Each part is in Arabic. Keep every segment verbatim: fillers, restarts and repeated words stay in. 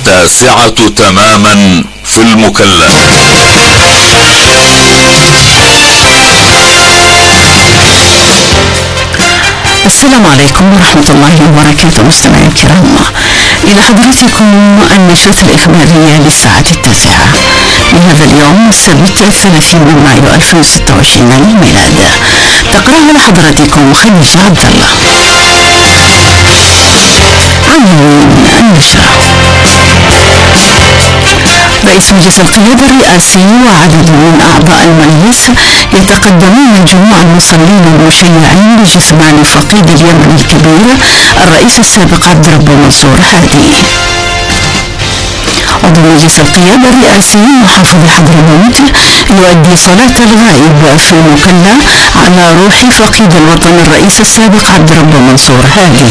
التاسعة تماما في المكلا. السلام عليكم ورحمة الله وبركاته مستمعي الكرام، إلى حضرتكم النشرة الإخبارية للساعة التاسعة لهذا اليوم السبت الثلاثين من مايو ألفين وستة وعشرين للميلاد. تقرأها لحضراتكم خديجة عبد الله. عناوين النشرة: رئيس مجلس القيادة الرئاسي وعدد من أعضاء المجلس يتقدمون جموع المصلين المشيعين بجثمان فقيد اليمن الكبير الرئيس السابق عبد الرب منصور هادي. عضو مجلس القيادة الرئاسي محافظ حضرموت يؤدي صلاة الغائب في مكلا على روح فقيد الوطن الرئيس السابق عبد الرب منصور هادي.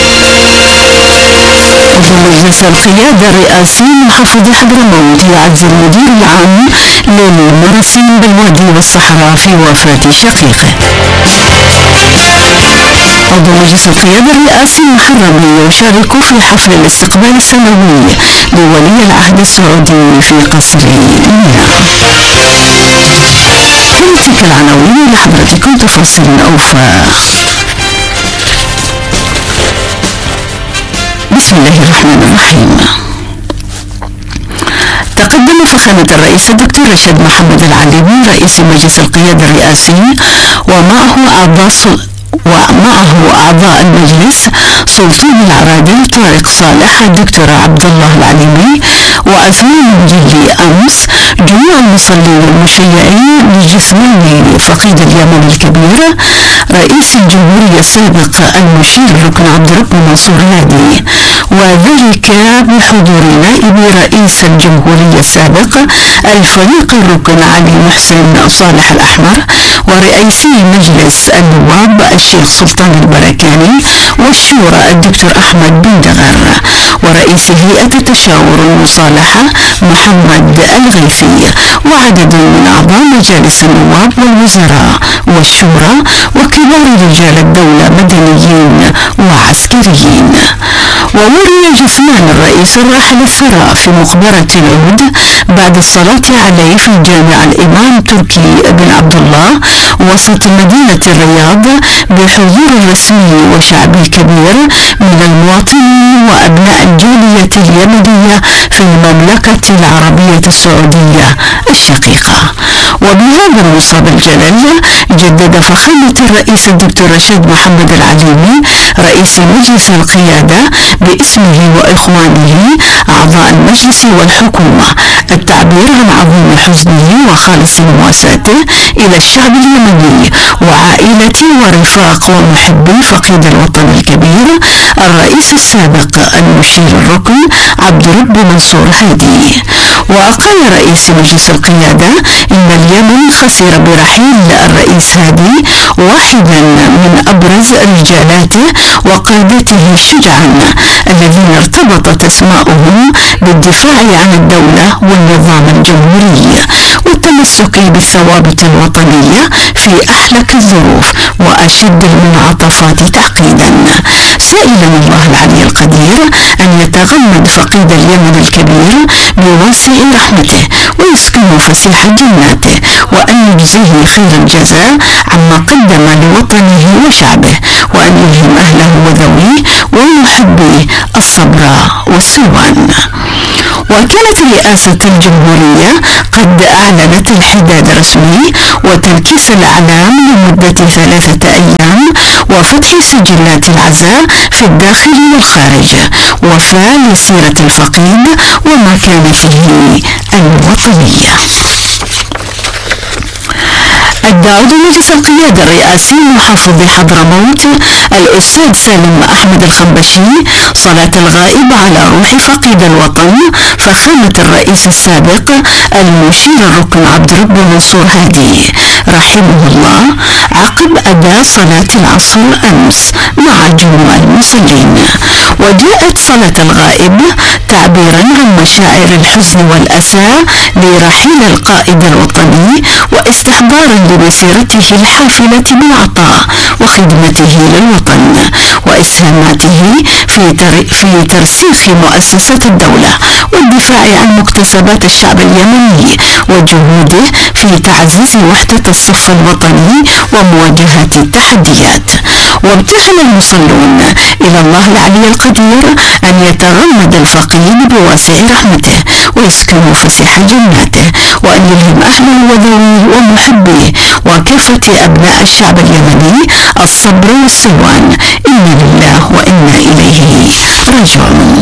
عضو مجلس القيادة الرئاسي محافظ حضرموت يعزي المدير العام للمراسيم بالوادي والصحراء في وفاة شقيقه. عضو مجلس القيادة الرئاسي محرمي يشارك في حفل الاستقبال السنوي لولي العهد السعودي في قصر ميناء. كل تلك العناوين لحضرتكم تفاصيل أوفى. بسم الله الرحمن الرحيم. تقدم فخامة الرئيس الدكتور رشيد محمد العليمي رئيس مجلس القيادة الرئاسي ومعه أعضاء ومعه أعضاء المجلس سلطان العرادي، طارق صالح، الدكتور عبد الله العليمي وعزمان مجلي أمس جموع المصلين المشيعين لجثمان فقيد اليمن الكبير رئيس الجمهورية السابق المشير ركن عبد الرب منصور هادي، وذلك بحضور نائب رئيس الجمهورية السابق الفريق الركن علي محسن صالح الأحمر، ورئيسي مجلس النواب الشيخ سلطان البركاني والشورى الدكتور أحمد بن دغر، ورئيس هيئة التشاور والمصالحة محمد الغيثي، وعدد من أعضاء مجالس النواب والوزراء والشورى وكبار رجال الدولة مدنيين وعسكريين. ووري جثمان الرئيس الراحل الثراء في مقبرة العود بعد الصلاة عليه في جامع الإمام تركي بن عبد الله وسط مدينة الرياض بحضور رسمي وشعبي كبير من المواطنين وأبناء الجالية اليمنية في المملكة العربية السعودية الشقيقة. وبهذا المصاب الجلل جدد فخامة الرئيس الدكتور رشيد محمد العليمي رئيس مجلس القيادة باسمه وإخوانه أعضاء المجلس والحكومة التعبير عن عظيم حزنه وخالص مواساته إلى الشعب اليمني وعائلة ورفاق ومحبي فقيد الوطن الكبير الرئيس السابق المشير الركن عبد الرب منصور هادي. وقال رئيس مجلس القيادة إن اليمن خسر برحيل الرئيس هادي واحدا من أبرز رجالاته وقادته الشجعان الذين ارتبطت أسماؤهم بالدفاع عن الدولة والنظام الجمهوري والتمسك بالثوابت الوطنية في أحلك الظروف وأشد المنعطفات تعقيدا، سائلا الله العلي القدير أن يتغمد فقيد اليمن الكبير بواسع رحمته ويسكنه فسيح جناته وأن يجزيه خير الجزاء عما قدم لوطنه وشعبه، وأن يلهم أهله وذويه ومحبيه الصبر والسلوان. وكانت رئاسة الجمهورية قد أعلنت الحداد الرسمي وتنكيس الأعلام لمدة ثلاثة أيام وفتح سجلات العزاء في الداخل والخارج وفاء لسيرة الفقيد ومكانته الوطنية. أدى عضو مجلس القيادة الرئاسي محافظ حضرموت الأستاذ سالم أحمد الخنبشي صلاة الغائب على روح فقيد الوطن فخامة الرئيس السابق المشير الركن عبد الرب منصور هادي رحمه الله عقب أداء صلاة العصر أمس مع جموع المصلين. وجاءت صلاة الغائب تعبيرا عن مشاعر الحزن والأسى لرحيل القائد الوطني، واستحضارا لمسيرته الحافلة بالعطاء وخدمته للوطن وإسهاماته في, تر... في ترسيخ مؤسسات الدولة والدفاع عن مكتسبات الشعب اليمني وجهوده في تعزيز وحدة الصف الوطني ومواجهة التحديات. وابتهل المصلون إلى الله العلي القدير أن يتغمد الفقيد بواسع رحمته ويسكنه فسيح جناته، وأن يلهم أهله وذويه ومحبيه وكافة أبناء الشعب اليمني الصبر والسلوان. إنا لله وإنا إليه راجعون.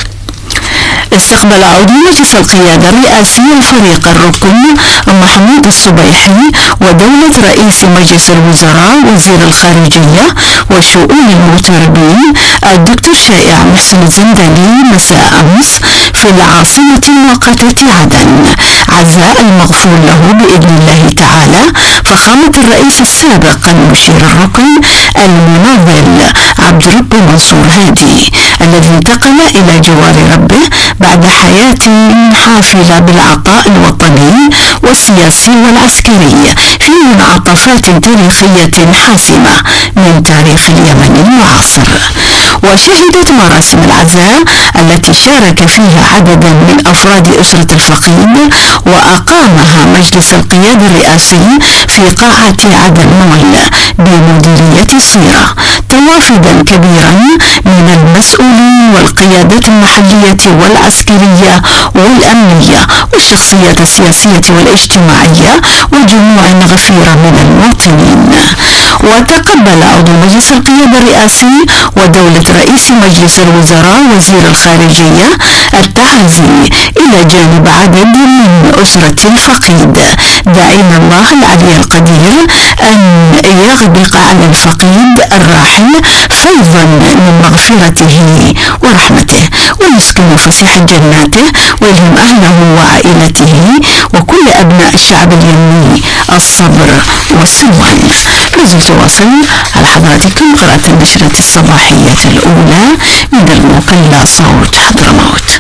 استقبل عضو مجلس القيادة الرئاسي الفريق الركن محمود الصبيحي ودولة رئيس مجلس الوزراء وزير الخارجية وشؤون المغتربين الدكتور شائع محسن الزنداني مساء أمس في العاصمة المؤقتة عدن، عزاء المغفور له بإذن الله تعالى فخامة الرئيس السابق المشير الركن المناضل عبد رب منصور هادي، الذي انتقل إلى جوار ربه بعد حياة حافلة بالعطاء الوطني والسياسي والعسكري في منعطفات تاريخية حاسمة من تاريخ اليمن المعاصر. وشهدت مراسم العزاء التي شارك فيها عدد من أفراد أسرة الفقيد وأقامها مجلس القيادة الرئاسي في قاعة عدن مول بمديرية السيرة توافدا كبيرا من المسؤولين والقيادات المحلية والعسكرية والأمنية والشخصيات السياسية والاجتماعية وجموع غفيرة من المواطنين. وتقبل عضو مجلس القيادة الرئاسي ودولة رئيس مجلس الوزراء وزير الخارجية التعازي إلى جانب عدد من أسرة الفقيد، داعين الله العلي القدير أن يغدق على الفقيد الراحل فيضا من مغفرته ورحمته ويسكن فسيح جناته ويلهم أهله وعائلته وكل أبناء الشعب اليمني الصبر والسلوان. لازم تواصل على حضراتكم قراءة النشرة الصباحية الأولى من المقلة صوت حضرموت.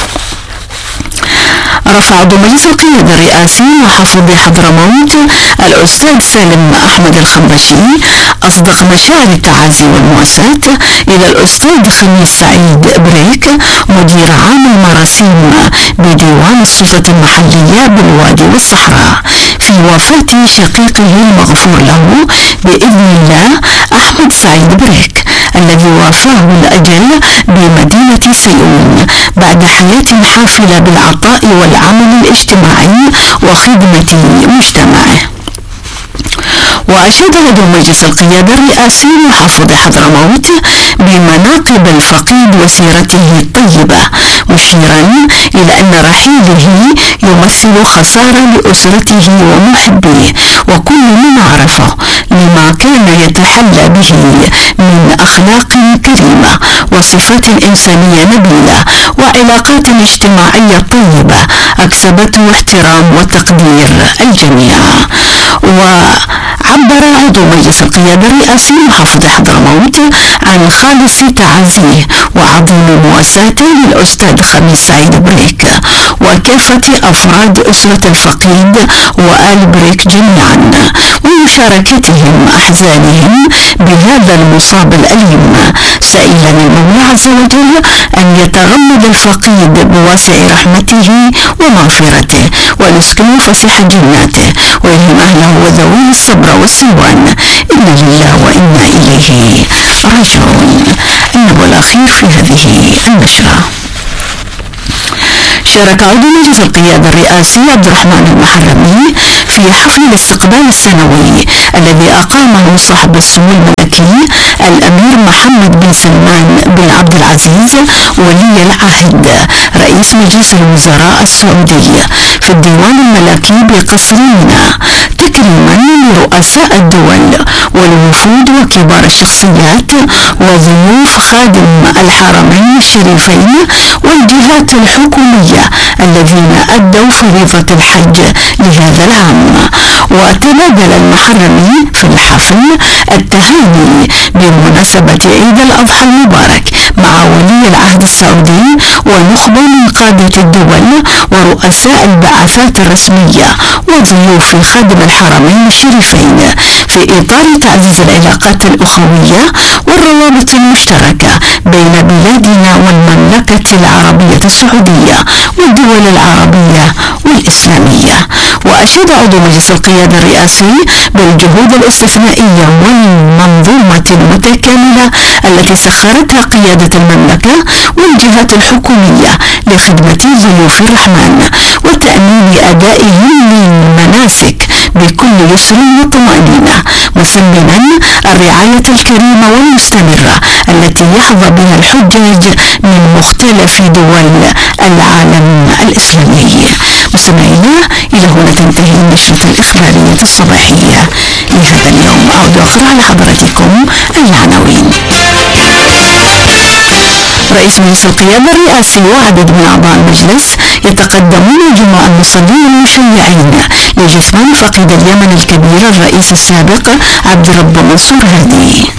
رفع عضو مجلس القيادة الرئاسي محافظ حضرموت الأستاذ سالم أحمد الخنبشي أصدق مشاعر التعازي والمواساة إلى الأستاذ خميس سعيد بريك مدير عام المراسيم بديوان الصفة المحلية بالوادي والصحراء في وفاة شقيقه المغفور له بإذن الله أحمد سعيد بريك الذي وافاه الأجل بمدينة سيئون بعد حياة حافلة بالعطاء والعمل الاجتماعي وخدمة مجتمعه. وأشاد عضو مجلس القيادة الرئاسي محافظ حضرموت بمناقب الفقيد وسيرته الطيبة، مشيرا إلى أن رحيله يمثل خسارة لأسرته ومحبيه وكل من عرفه لما كان يتحلى به من أخلاق كريمة وصفات إنسانية نبيلة وعلاقات اجتماعية طيبة أكسبته احترام وتقدير الجميع. وعبر عضو مجلس القيادة الرئاسي محافظ حضرموت عن خالص تعازيه وعظيم مواساته للأستاذ خميس سعيد بريك وكافة أفراد أسرة الفقيد وآل بريك جميعا ومشاركتهم أحزانهم بهذا المصاب الأليم، سائلا المولى عز وجل أن يتغمد الفقيد بواسع رحمته ومغفرته ويسكنه فسيح جناته ويلهم أهله وذويه الصبر والسلوان. إنا لله وإنا إليه راجعون. النبو الأخير في هذه النشرة. شارك عضو مجلس القيادة الرئاسي عبد الرحمن المحرمي في حفل الاستقبال السنوي الذي أقامه صاحب السمو الملكي الأمير محمد بن سلمان بن عبد العزيز ولي العهد رئيس مجلس الوزراء السعودي في الديوان الملكي بقصر منى، تكريما لرؤساء الدول والوفود وكبار الشخصيات وضيوف خادم الحرمين الشريفين والجهات الحكومية الذين أدوا فريضة الحج لهذا العام. وتبادل المحرمي في الحفل التهاني بمناسبة عيد الأضحى المبارك مع ولي العهد السعودي ونخبة من قادة الدول ورؤساء البعثات الرسمية وضيوف خادم الحرمين الشريفين في إطار تعزيز العلاقات الأخوية والروابط المشتركة بين بلادنا والمملكة العربية السعودية والدول العربية والإسلامية. وأشاد عضو مجلس القيادة الرئاسي بالجهود الاستثنائية والمنظومة المتكاملة التي سخرتها قيادة المملكة والجهات الحكومية لخدمة ضيوف الرحمن وتأمين أدائهم للمناسك بكل يسر وطمأنينة، مثمنا الرعاية الكريمة والمستمرة التي يحظى بها الحجاج من مختلف دول العالم الإسلامي. مستمعينا، إلى هنا تنتهي النشرة الإخبارية الصباحية لهذا اليوم. أعود أقرأ على حضراتكم العناوين. رئيس مجلس القيادة الرئاسي وعدد من أعضاء المجلس يتقدمون جمعة المصلين المشيعين لجثمان فقيد اليمن الكبير الرئيس السابق عبد رب منصور هادي.